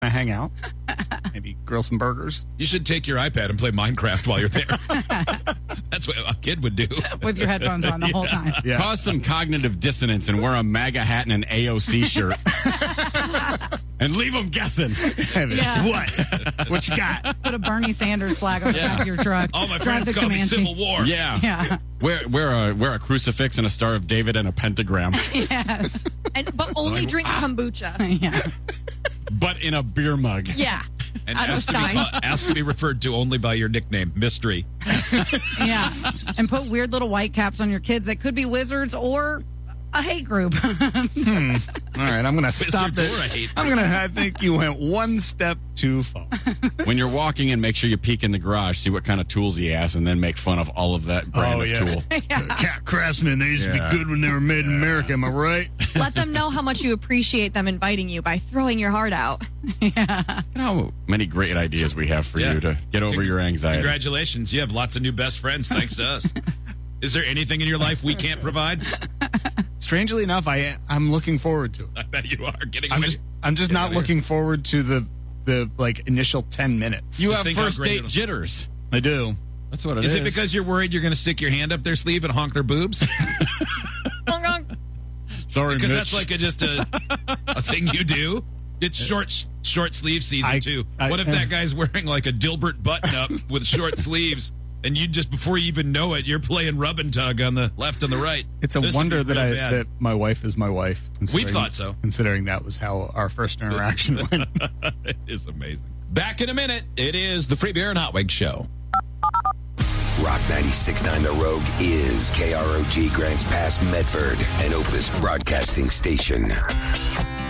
I hang out, maybe grill some burgers. You should take your iPad and play Minecraft while you're there. That's what a kid would do. With your headphones on the whole time. Yeah. Cause some cognitive dissonance and wear a MAGA hat and an AOC shirt. And leave them guessing. Yeah. What? What you got? Put a Bernie Sanders flag on the back of your truck. All my Drive friends the call me Comanche. Civil War. Yeah. Yeah. Wear a crucifix and a Star of David and a pentagram. Yes. But only drink kombucha. Yeah. But in a beer mug. Yeah. And Out of ask to be referred to only by your nickname, Mystery. Yeah. And put weird little white caps on your kids that could be wizards or a hate group. All right, I'm going to stop Wizards it. or a hate I think you went one step too far. When you're walking in, make sure you peek in the garage, see what kind of tools he has, and then make fun of all of that brand of tool. Cat Craftsman, they used to Yeah. be good when they were made in America, am I right? Let them know how much you appreciate them inviting you by throwing your heart out. You know how many great ideas we have for Yeah. you to get over your anxiety. Congratulations. You have lots of new best friends thanks to us. Is there anything in your life we can't provide? Strangely enough, I'm looking forward to it. I bet you are. I'm just not out of looking forward to the like initial 10 minutes. You Just have think how first great date it'll- jitters. I do. That's what it Is is. it because you're worried you're going to stick your hand up their sleeve and honk their boobs? Sorry, Because Mitch. that's like just a thing you do. It's short sleeve season too. What if that guy's wearing like a Dilbert button up with short sleeves, and you just before you even know it, you're playing rub and tug on the left and the right. It's a This would wonder be that real bad. that my wife is my wife. We thought so. Considering that was how our first interaction went. It is amazing. Back in a minute. It is the Free Beer and Hot Wings Show. Rock 96.9 The Rogue is KROG Grants Pass Medford, an Opus broadcasting station.